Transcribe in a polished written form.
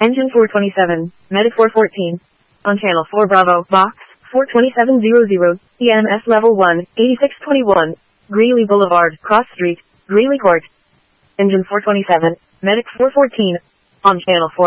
Engine 427, Medic 414. On channel 4 Bravo, box 42700, EMS level 1, 8621, Greeley Boulevard, Cross Street, Greeley Court. Engine 427, Medic 414. On channel 4.